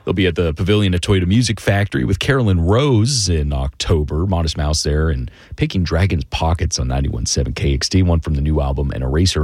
They'll be at the Pavilion at Toyota Music Factory with Carolyn Rose in October. Modest Mouse there, and Picking Dragon's Pockets on 91.7 KXD, one from the new album, and Eraser